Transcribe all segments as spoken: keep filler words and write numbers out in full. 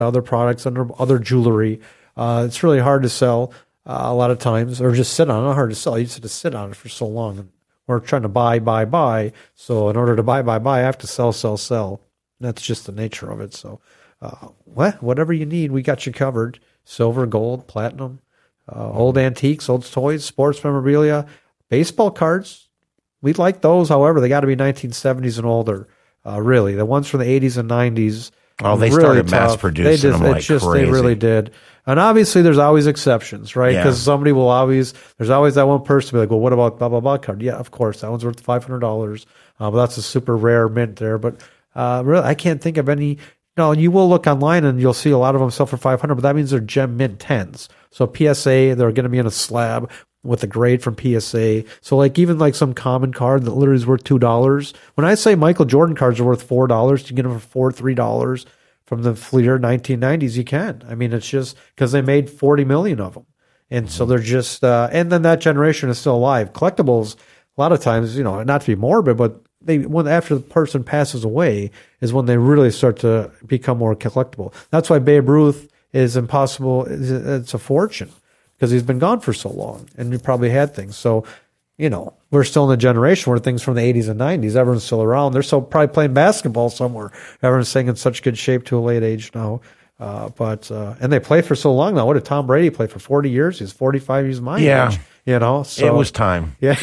other products, under other jewelry. Uh, it's really hard to sell uh, a lot of times, or just sit on it. Not hard to sell. You just have to sit on it for so long. And we're trying to buy, buy, buy. So in order to buy, buy, buy, I have to sell, sell, sell. That's just the nature of it. So uh, well, whatever you need, we got you covered. Silver, gold, platinum, uh, old antiques, old toys, sports memorabilia, baseball cards. We like those. However, they got to be nineteen seventies and older. Uh, really, the ones from the eighties and nineties. Oh, they really started tough. mass producing they just, them like just, crazy. They really did. And obviously, there's always exceptions, right? Because Yeah. somebody will always, there's always that one person be like, well, what about blah, blah, blah card? Yeah, of course, that one's worth five hundred dollars. Uh, but that's a super rare mint there. But uh, really, I can't think of any. No, you will look online and you'll see a lot of them sell for five hundred dollars, but that means they're gem mint tens. So P S A, they're going to be in a slab with a grade from P S A. So like even like some common card that literally is worth two dollars. When I say Michael Jordan cards are worth four dollars, you can get them for four dollars, three dollars from the Fleer nineteen nineties, you can. I mean, it's just because they made forty million of them. And so they're just, uh, and then that generation is still alive. Collectibles, a lot of times, you know, not to be morbid, but they, when after the person passes away is when they really start to become more collectible. That's why Babe Ruth is impossible. It's a fortune because he's been gone for so long and you probably had things. So, you know, we're still in the generation where things from the eighties and nineties, everyone's still around. They're still probably playing basketball somewhere. Everyone's staying in such good shape to a late age now. Uh, but, uh, and they play for so long now. What did Tom Brady play for forty years? He's forty-five years my Yeah. age, you know, so It was time. yeah.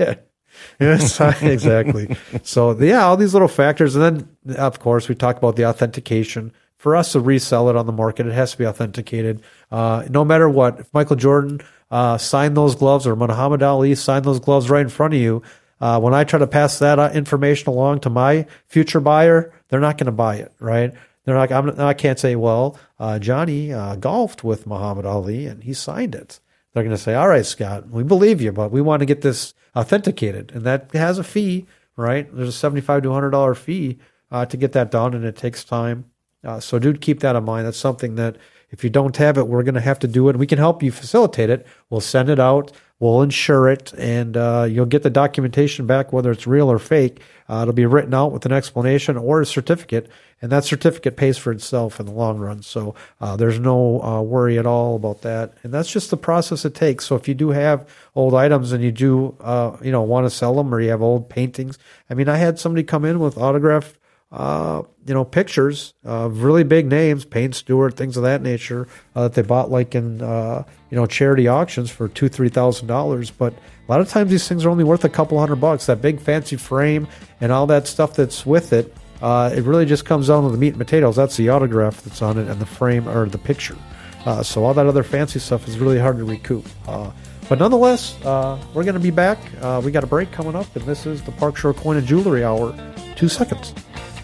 Yes, exactly. So yeah, all these little factors. And then of course we talk about the authentication. For us to resell it on the market, it has to be authenticated. Uh, no matter what, if Michael Jordan uh, signed those gloves or Muhammad Ali signed those gloves right in front of you, uh, when I try to pass that uh, information along to my future buyer, they're not going to buy it, right? They're not. I'm, I can't say, well, uh, Johnny uh, golfed with Muhammad Ali and he signed it. They're going to say, all right, Scott, we believe you, but we want to get this authenticated. And that has a fee, right? There's a seventy-five to one hundred dollars fee uh, to get that done, and it takes time. Uh, so do keep that in mind. That's something that if you don't have it, we're going to have to do it. We can help you facilitate it. We'll send it out. We'll insure it, and uh, you'll get the documentation back, whether it's real or fake. Uh, it'll be written out with an explanation or a certificate, and that certificate pays for itself in the long run. So uh, there's no uh, worry at all about that. And that's just the process it takes. So if you do have old items and you do, uh, you know, want to sell them, or you have old paintings. I mean, I had somebody come in with autographed Uh, you know, pictures of really big names, Payne Stewart, things of that nature, uh, that they bought like in, uh, you know, charity auctions for two, three thousand dollars. But a lot of times these things are only worth a couple hundred bucks. That big fancy frame and all that stuff that's with it, uh, it really just comes down to the meat and potatoes. That's the autograph that's on it and the frame or the picture. Uh, so all that other fancy stuff is really hard to recoup. Uh, but nonetheless, uh, we're going to be back. Uh, we got a break coming up, and this is the Park Shore Coin and Jewelry Hour. Two seconds.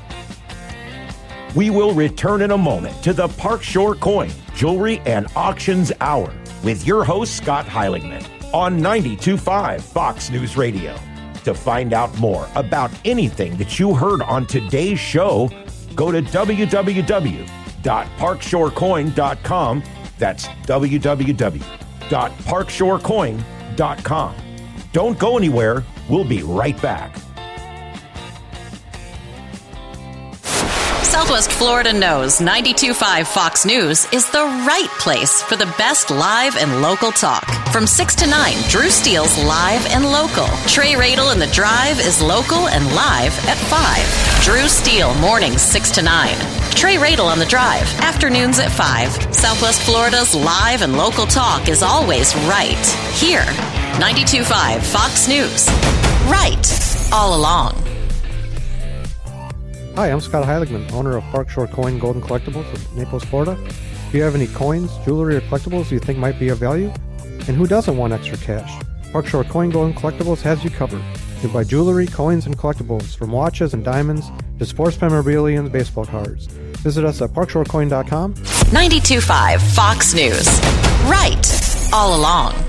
We will return in a moment to the Park Shore Coin, Jewelry, and Auctions Hour with your host, Scott Heiligman, on ninety-two point five Fox News Radio. To find out more about anything that you heard on today's show, go to w w w dot park shore coin dot com. That's w w w dot park shore coin dot com. Don't go anywhere. We'll be right back. Southwest Florida knows ninety-two point five Fox News is the right place for the best live and local talk. From six to nine, Drew Steele's live and local. Trey Radel in the Drive is local and live at five. Drew Steele, mornings six to nine. Trey Radel on the Drive, afternoons at five. Southwest Florida's live and local talk is always right here. ninety-two point five Fox News. Right all along. Hi, I'm Scott Heiligman, owner of Park Shore Coin Gold and Collectibles of Naples, Florida. If you have any coins, jewelry, or collectibles you think might be of value, and who doesn't want extra cash? Park Shore Coin Gold and Collectibles has you covered. You buy jewelry, coins, and collectibles, from watches and diamonds to sports memorabilia and baseball cards. Visit us at park shore coin dot com. ninety-two point five Fox News. Right all along.